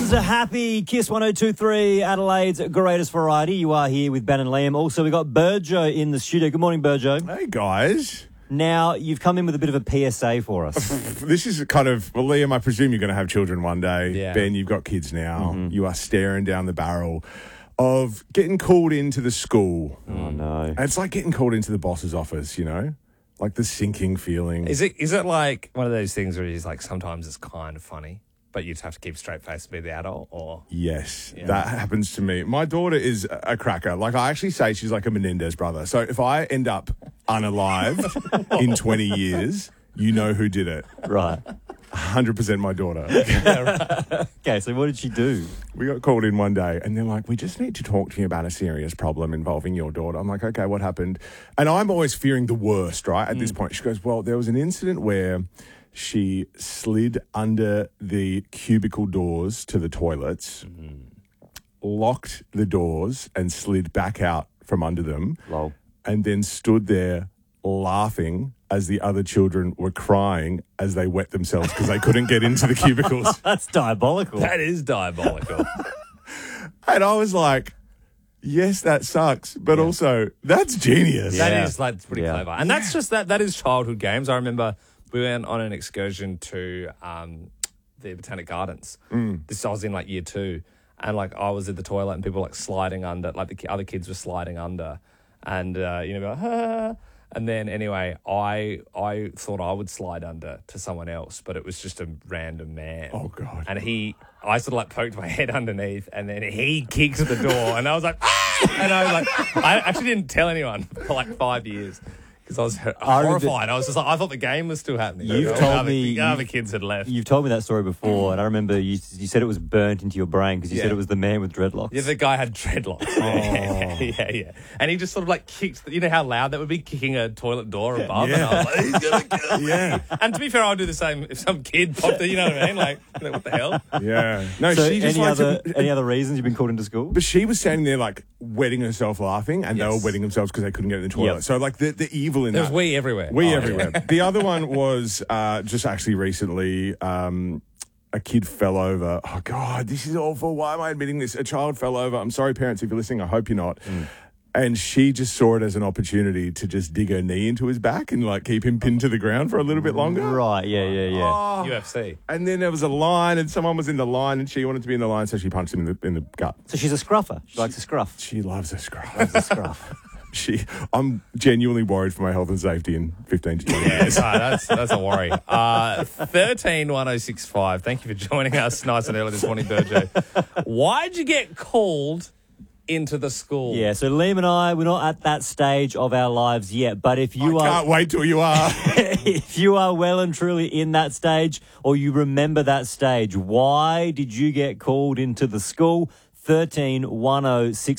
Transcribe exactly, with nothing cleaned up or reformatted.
is a happy Kiss one oh two point three, Adelaide's greatest variety. You are here with Ben and Liam. Also, we've got Burjo in the studio. Good morning, Burjo. Hey, guys. Now, you've come in with a bit of a P S A for us. This is kind of, well, Liam, I presume you're going to have children one day. Yeah. Ben, you've got kids now. Mm-hmm. You are staring down the barrel of getting called into the school. Oh, no. And it's like getting called into the boss's office, you know? Like the sinking feeling. Is it is it like one of those things where it's like sometimes it's kind of funny, but you just have to keep straight face and be the adult, or Yes, Yeah. that happens to me. My daughter is a cracker. Like, I actually say she's like a Menendez brother. So if I end up unalived in twenty years, you know who did it. Right. one hundred percent my daughter. Okay, so what did she do? We got called in one day and they're like, we just need to talk to you about a serious problem involving your daughter. I'm like, okay, what happened? And I'm always fearing the worst, right? At this point, she goes, well, there was an incident where she slid under the cubicle doors to the toilets, locked the doors and slid back out from under them, Lol. and then stood there laughing as the other children were crying as they wet themselves because they couldn't get into the cubicles. That's diabolical. that is diabolical. And I was like, yes, that sucks, but also that's genius. Yeah. That is like pretty Yeah. clever, and that's just that. That is childhood games. I remember we went on an excursion to um, the Botanic Gardens. Mm. This I was in like year two, and like I was at the toilet, and people were, like sliding under, like the ki- other kids were sliding under, and uh, you know, like, ah. And then anyway, I I thought I would slide under to someone else, but it was just a random man. Oh, God. And he, I sort of like poked my head underneath, and then he kicks the door, and I was like, ah! And I was like, I actually didn't tell anyone for like five years. Because I was her- I remember- horrified. I was just like, I thought the game was still happening. You've You know, told other- me- the other kids had left. You've told me that story before, and I remember you you said it was burnt into your brain because you Yeah. said it was the man with dreadlocks. Yeah, the guy had dreadlocks. yeah, yeah. And he just sort of like kicked, you know how loud that would be, kicking a toilet door above? And I was like, he's going to kill me. Yeah. And to be fair, I would do the same if some kid popped it, you know what I mean? Like, you know, what the hell? Yeah. No, So she just any likes other to- any other reasons you've been called into school? But she was standing there like wetting herself laughing, and they Yes. were wetting themselves because they couldn't get in the toilet. Yep. So like the, the evil in There that. was wee everywhere. We Oh, everywhere. The other one was uh, just actually recently. Um, a kid fell over. Oh God, this is awful. Why am I admitting this? A child fell over. I'm sorry, parents, if you're listening. I hope you're not. And she just saw it as an opportunity to just dig her knee into his back and like keep him pinned to the ground for a little bit longer. Right, yeah, yeah, yeah. Oh. U F C. And then there was a line, and someone was in the line, and she wanted to be in the line, so she punched him in the in the gut. So she's a scruffer. She likes a scruff. She loves a scruff. A scruff. She, I'm genuinely worried for my health and safety in fifteen to twenty Yeah, years. so that's that's a worry. Uh, thirteen one oh six five. Thank you for joining us nice and early this morning, Burjo. Why'd you get called into the school? Yeah, so Liam and I, we're not at that stage of our lives yet, but if you I are can't wait till you are. if you are well and truly in that stage, or you remember that stage, why did you get called into the school? thirteen one oh six